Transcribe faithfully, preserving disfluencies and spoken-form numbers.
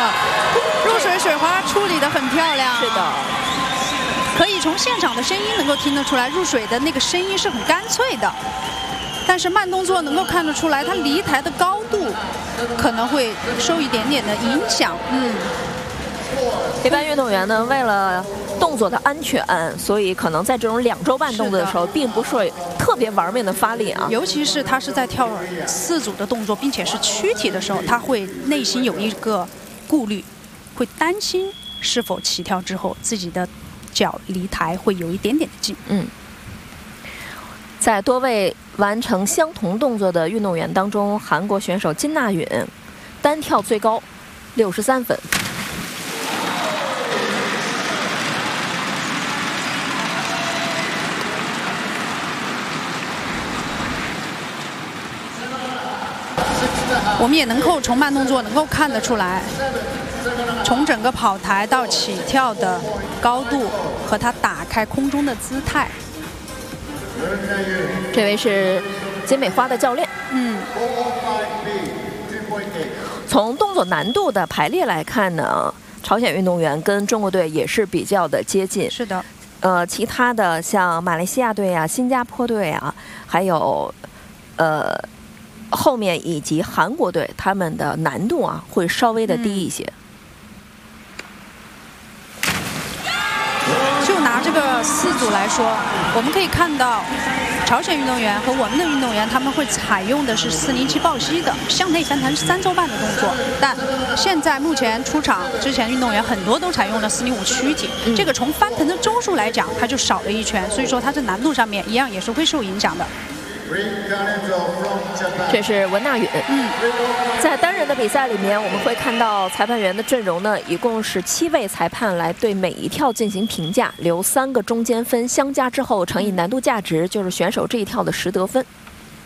了，入水水花处理得很漂亮。 是的， 可以从现场的声音能够听得出来，入水的那个声音是很干脆的。但是慢动作能够看得出来，它离台的高度可能会受一点点的影响。嗯， 一般运动员呢，为了动作的安全，所以可能在这种两周半动作的时候，并不是特别玩命的发力啊。 尤其是他是在跳四组的动作，并且是躯体的时候，他会内心有一个顾虑，会担心是否起跳之后自己的脚离台会有一点点的近。 嗯。在多位完成相同动作的运动员当中，韩国选手金娜允单跳最高六十三分。 我们也能够从慢动作能够看得出来，从整个跑台到起跳的高度和他打开空中的姿态。 这位是金美花的教练。 嗯， 从动作难度的排列来看呢，朝鲜运动员跟中国队也是比较的接近。 是的。 呃，其他的像马来西亚队啊、新加坡队啊，还有呃后面以及韩国队，他们的难度啊会稍微的低一些。嗯， 就拿这个四组来说，我们可以看到，朝鲜运动员和我们的运动员，他们会采用的是四零七抱膝的向内翻弹三周半的动作。但现在目前出场之前，运动员很多都采用了四零五躯体，嗯、这个从翻腾的周数来讲，它就少了一圈，所以说它在难度上面一样也是会受影响的。 这是文娜允。 嗯， 在单人的比赛里面，我们会看到裁判员的阵容呢，一共是七位裁判来对每一跳进行评价，留三个中间分，相加之后乘以难度价值，就是选手这一跳的实得分。